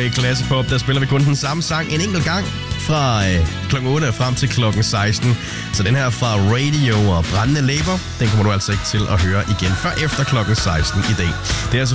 Takeaway Classic Pop, der spiller vi kun den samme sang en enkelt gang fra klokken 8 og frem til klokken 16. Så den her fra Radio og Brændende Læber, den kommer du altså ikke til at høre igen før efter klokken 16 i dag. Det er altså